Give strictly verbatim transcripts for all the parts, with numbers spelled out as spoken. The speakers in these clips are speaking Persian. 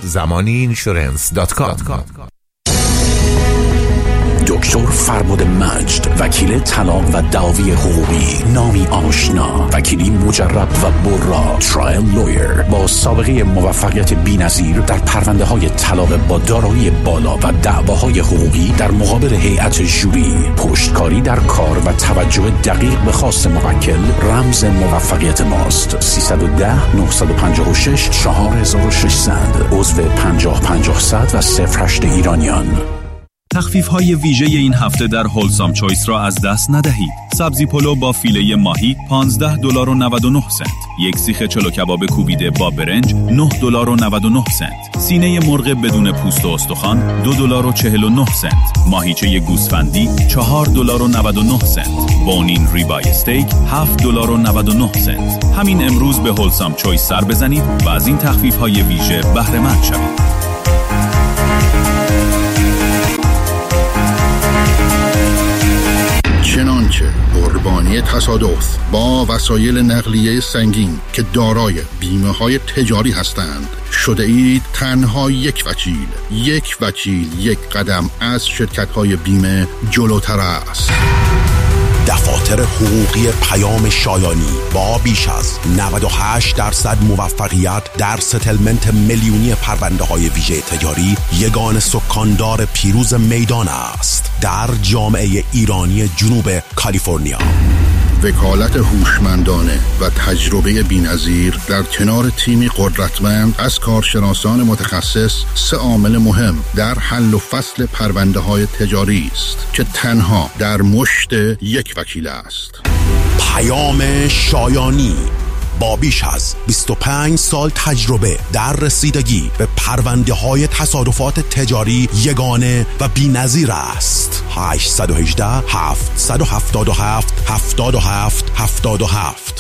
زمانی اینشورنس دات کام. دکتر فرباد مجد، وکیل طلاق و دعاوی حقوقی، نامی آشنا، وکیلی مجرب و برا، ترایل لویر با سابقه موفقیت بی‌نظیر در پرونده های طلاق با دارایی بالا و دعواهای حقوقی در مقابل هیئت ژوری، پشتکاری در کار و توجه دقیق به خواست موکل رمز موفقیت ماست. سیصد و ده نهصد و پنجاه و شش چهار هزار و ششصد، عضو پنجاه پنجاه صد و صفر هشت ایرانیان. تخفیف‌های ویژه این هفته در هولسام چویس را از دست ندهید. سبزی پلو با فیله ماهی پانزده دلار و نود و نه سنت. یک سیخ چلو کباب کوبیده با برنج نه دلار و نود و نه سنت. سینه مرغ بدون پوست و استخوان دو دلار و چهل و نه سنت. ماهیچه گوسفندی چهار دلار و نود و نه سنت. بونین ریبای استیک هفت دلار و نود و نه سنت. همین امروز به هولسام چویس سر بزنید و از این تخفیف‌های ویژه بهره مند شوید. چنانچه قربانی تصادف با وسایل نقلیه سنگین که دارای بیمه های تجاری هستند شده اید تنها یک وکیل یک وکیل یک قدم از شرکت های بیمه جلوتر است. دفاتر حقوقی پیام شایانی با بیش از نود و هشت درصد موفقیت در ستلمنت میلیونی پرونده های ویژه تجاری یگان سکاندار پیروز میدان است در جامعه ایرانی جنوب کالیفرنیا. وکالت هوشمندانه و تجربه بی‌نظیر در کنار تیمی قدرتمند از کارشناسان متخصص سه عامل مهم در حل و فصل پرونده های تجاری است که تنها در مشت یک وکیل است. پیام شایانی با بیش از بیست و پنج سال تجربه در رسیدگی به پرونده های تصادفات تجاری یگانه و بی‌نظیر است. هشت یک هشت هفت هفت هفت هفت هفت هفت هفت.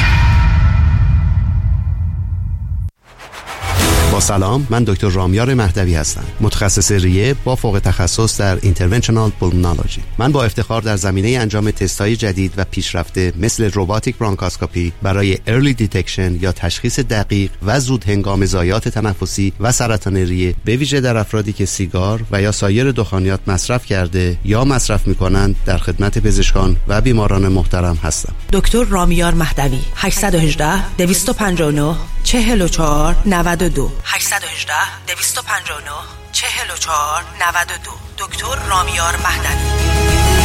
با سلام، من دکتر رامیار مهدوی هستم، متخصص ریه با فوق تخصص در اینترونشنال پولمونولوژی. من با افتخار در زمینه انجام تست‌های جدید و پیشرفته مثل روباتیک برانکاسکوپی برای ارلی دیتکشن یا تشخیص دقیق و زود هنگام ضایعات تنفسی و سرطان ریه، به ویژه در افرادی که سیگار و یا سایر دخانیات مصرف کرده یا مصرف می‌کنند، در خدمت پزشکان و بیماران محترم هستم. دکتر رامیار مهدوی، هشت یک هشت دو پنج نه چهل و چهار نود و دو هشت یک هشت دو پنج نه چهل و چهار نود و دو. دکتر رامیار مهدوی.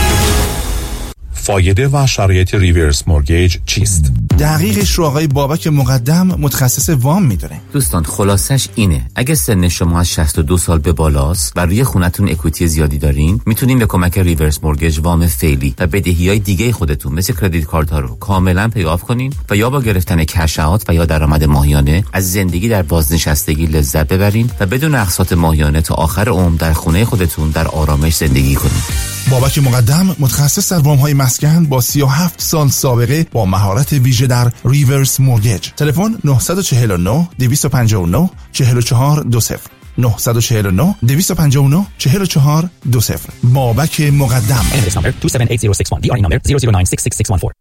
فایده و شرایط ریورس مورگیج چیست؟ دقیقش رو آقای بابک مقدم متخصص وام میدونه. دوستان خلاصش اینه، اگه سن شما از شصت و دو سال به بالاست و روی خونتون اکویتی زیادی دارین، میتونین به کمک ریورس مورگیج وام فعلی و بدهیای دیگه خودتون مثل کردیت کارت ها رو کاملا پی آف کنین و یا با گرفتن کش اوت و یا درآمد ماهیانه از زندگی در بازنشستگی لذت ببرین و بدون اقساط ماهیانه تا آخر عمر در خونه خودتون در آرامش زندگی کنین. بابک مقدم متخصص در وام های مسکن با سی و هفت سال سابقه با مهارت ویژه در ریورس مورگیج. تلفن نه چهار نه دو پنج نه چهار چهار دو صفر نه چهار نه دو پنج نه چهار چهار دو صفر. بابک مقدم. N M L S number two seven eight zero six one. D R E number zero zero nine six six six one four.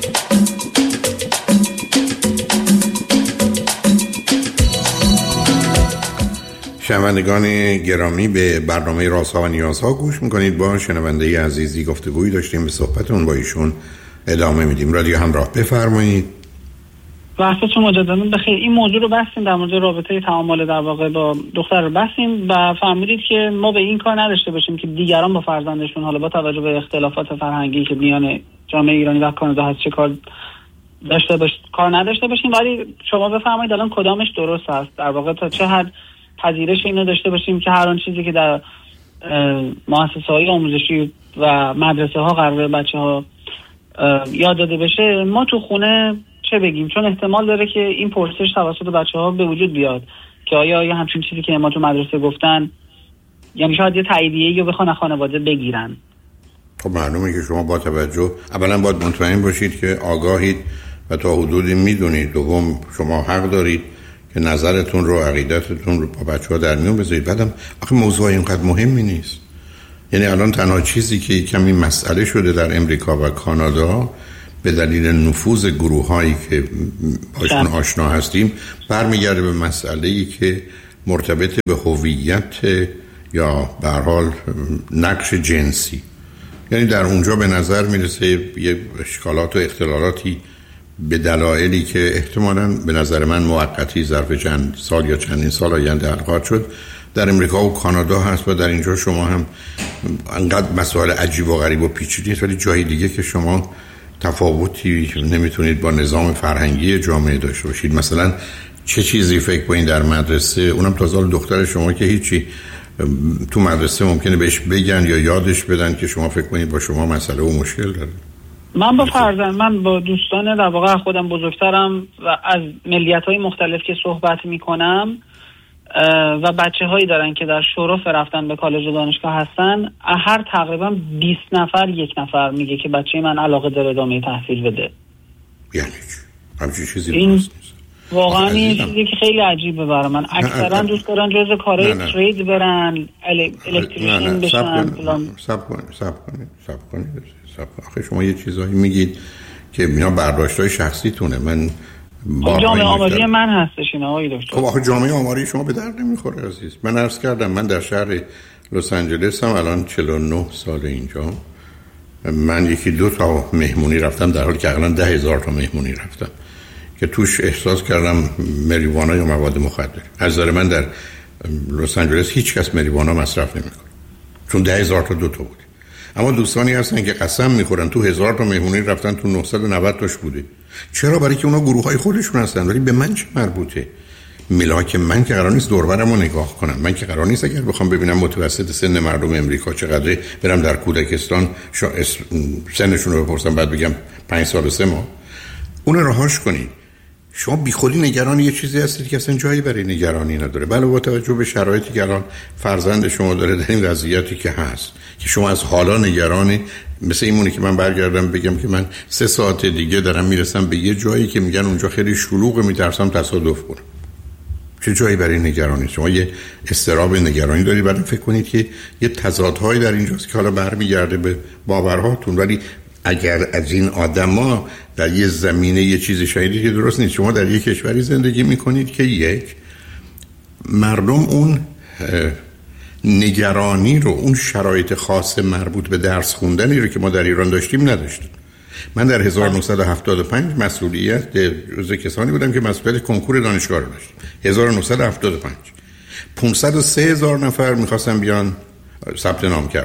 شنوندگان گرامی، به برنامه رازها و نیازها گوش میکنید. با شنونده عزیزی گفتگویی داشتیم، به صحبتون با ایشون ادامه میدیم. رادیو همراه، بفرمایید. وقتتون مجددا بخیر. این موضوع رو بحثیم، در مورد رابطه تعامل در واقع با دختر رو بحثیم و فهمیدید که ما به این کار نداشته باشیم که دیگران با فرزندشون حالا با توجه به اختلافات فرهنگی که میان جامعه ایرانی و کانادا هست چه کار داشته باش کار نداشته باشیم، ولی شما بفرمایید الان کدامش درست است، در واقع تا چه حد پذیرش اینو داشته باشیم که هر آن چیزی که در مؤسسه‌های آموزشی و مدرسه ها قراره بچه‌ها یاد داده بشه ما تو خونه چه بگیم، چون احتمال داره که این پرسش توسط بچه‌ها به وجود بیاد که آیا آیا همچین چیزی که ما تو مدرسه گفتن، یعنی شاید یه تاییدیه‌ای رو بخوان خانواده بگیرن. خب معلومه که شما با توجه اولا باید مطمئن باشید که آگاهید و تا حدودی میدونید. دوم شما حق دارید که نظرتون رو، عقیدتون رو با بچه‌ها در میون بذارید. بعدم آخه موضوع اینقدر مهمی نیست. یعنی الان تنها چیزی که کمی مسئله شده در امریکا و کانادا به دلیل نفوذ گروه‌هایی که باشون آشنا هستیم برمیگرده به مسئله‌ای که مرتبط به هویت یا به هر حال نقش جنسی. یعنی در اونجا به نظر میرسه یه اشکالات و اختلالاتی به دلایلی که احتمالاً به نظر من موقتی ظرف چند سال یا چندین سال آینده حل شد در امریکا و کانادا هست و در اینجا شما هم انقدر مسائل عجیب و غریب و پیچیده است، ولی جای دیگه که شما تفاوتی نمیتونید با نظام فرهنگی جامعه داشته باشید. مثلا چه چیزی فکر کنید در مدرسه، اونم تازه دختر شما که هیچی تو مدرسه ممکنه بهش بگن یا یادش بدن که شما فکر کنید با شما مسئله و مشکل داره؟ من با فرزند من با دوستان در واقع خودم بزرگترم و از ملیت‌های مختلف که صحبت میکنم و بچه هایی دارن که در شرف رفتن به کالج و دانشگاه هستن، هر تقریبا بیست نفر یک نفر میگه که بچه من علاقه داره ادامه تحصیل بده. یعنی همچین چیزی این نیست. واقعا این چیزی که خیلی عجیبه برای من. اکثرا دوست دارن جزء کارهای ترید برن، الکتریشن بشن. سب کنید سب کنید سب کنید آخه شما یه چیزایی میگید که اینا برداشت‌های شخصیتونه. من جامعه آماری من هستش این آقای دکتر. خب آخه جامعه آماری شما به درد نمیخوره عزیز. من عرض کردم من در شهر لس آنجلس هم الان چهل و نه سال اینجا. من یکی دو تا مهمونی رفتم در حالی که الان ده هزار تا مهمونی رفتم که توش احساس کردم مریوانا یا مواد مخدر. از نظر من در لس آنجلس هیچ کس مریوانا مصرف نمیکنه چون ده هزار تا دو تا بود. اما دوستانی هستن که قسم میخورن تو هزار تا مهمونی رفتن تو نهصد و نود تاش بوده. چرا؟ برای که اونا گروه های خودشون هستن. ولی به من چه مربوطه؟ ملاک من که قرار نیست دور برمو نگاه کنم. من که قرار نیست اگر بخوام ببینم متوسط سن مردم امریکا چقدره برم در کودکستان سنشون رو بپرسم بعد بگم پنج سال و سه ماه. اون رهاش کنید. شما بی خودی نگران یه چیزی هستید که اصلا جایی برای نگرانی نداره. بله با توجه به شرایطی که الان فرزند شما داره در این وضعیتی که هست که شما از حالا نگرانی، مثل اینمونه که من برگردم بگم که من سه ساعت دیگه دارم میرسم به یه جایی که میگن اونجا خیلی شلوغه، میترسم تصادف کنم. چه جایی برای نگرانی؟ شما یه استراب نگرانی داری. بعد فکر کنید که یه تضادهایی در اینجاست که حالا برمیگرده به باورهاتون. ولی اگر از این آدما در یه زمینه یه چیزی شاید که درست نیست. شما در یه کشوری زندگی میکنید که یک مردم اون نگرانی رو، اون شرایط خاص مربوط به درس خوندنی رو که ما در ایران داشتیم نداشتیم. من در هزار و نهصد و هفتاد و پنج مسئولیت جزو کسانی بودم که مسئولیت کنکور دانشگاه رو داشتیم. هزار و نهصد و هفتاد و پنج پانصد و سه هزار نفر میخواستن بیان ثبت نام کردن.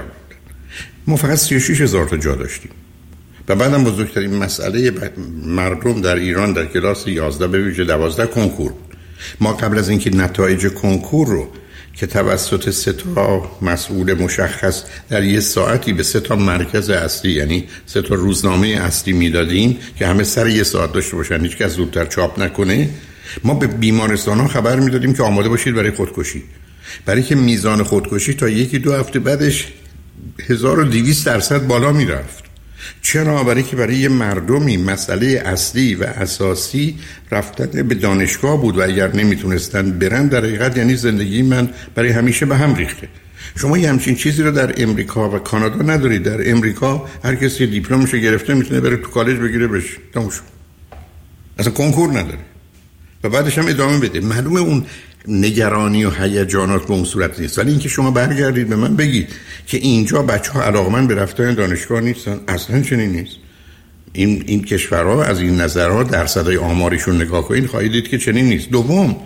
ما فقط سی و شش هزار تا جا داشتیم. و بعدم بزرگترین مسئله مردم در ایران در کلاس یازده به ویژه دوازده کنکور بود. ما قبل از اینکه نتایج کنکور رو که توسط سه تا مسئول مشخص در یه ساعتی به سه تا مرکز اصلی، یعنی سه تا روزنامه اصلی میدادیم که همه سر یه ساعت داشته باشن، هیچ کس زودتر چاپ نکنه، ما به بیمارستان‌ها خبر میدادیم که آماده باشید برای خودکشی. برای که میزان خودکشی تا یکی دو هفته بعدش هزار و دویست درصد بالا میرفت. چرا؟ برای که برای یه مردمی مسئله اصلی و اساسی رفتن به دانشگاه بود و اگر نمیتونستن برن در حقیقت یعنی زندگی من برای همیشه به هم ریخته. شما یه همچین چیزی رو در امریکا و کانادا ندارید. در امریکا هر کسی دیپلمش رو گرفته میتونه بره تو کالج بگیره بشه تموم شد، اصلا کنکور نداره و بعدش هم ادامه بده. معلومه اون نگرانی و هیجانات به اون صورت نیست. ولی اینکه شما برگردید به من بگید که اینجا بچه‌ها علاقمند به رفتن دانشگاه نیستن، اصلا چنین نیست. این این کشورها از این نظرها درصدهای آماریشون نگاه کنید خواهید دید که چنین نیست. دوم،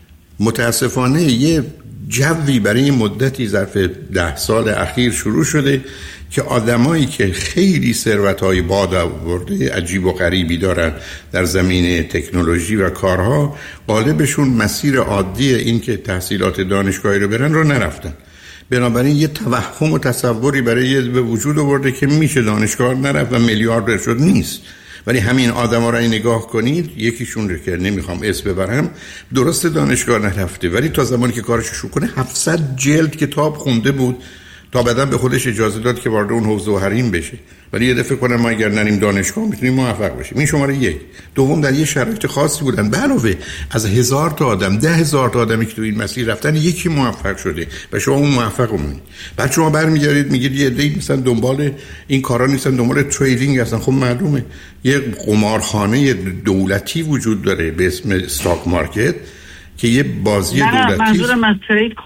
متاسفانه یه جوی برای مدتی ظرف ده سال اخیر شروع شده که آدمایی که خیلی ثروت‌های باد آورده عجیب و غریبی دارن در زمینه تکنولوژی و کارها، غالبشون مسیر عادی این که تحصیلات دانشگاهی رو برن رو نرفتن. بنابراین یه توهم و تصوری برای به وجود آورده که میشه دانشگاه نرفت و میلیاردر شد. نیست. ولی همین آدما رو نگاه کنید، یکیشون رو که نمیخوام اسم ببرم درست دانشگاه نرفته ولی تا زمانی که کارش شروع کنه هفتصد جلد کتاب خونده بود تا بعدا به خودش اجازه داد که وارد اون حوض و حریم بشه. ولی یه دفعه کنم ما اگر نریم دانشگاه میتونیم موفق بشیم. این شماره یک. دوم، در یه شرایط خاصی بودن. علاوه از هزار تا آدم ده هزار تا آدمی که تو این مسیر رفتن یکی موفق شده و شما اون موفق می‌بینید. بعد شما برمیگردید میگید یه عده‌ای مثلا دنبال این کارا نیستن، دنبال تریدینگ هستن. خب معلومه یه قمارخانه دولتی وجود داره به اسم استاک مارکت که یه بازی نه دولتی. منظورم از ترید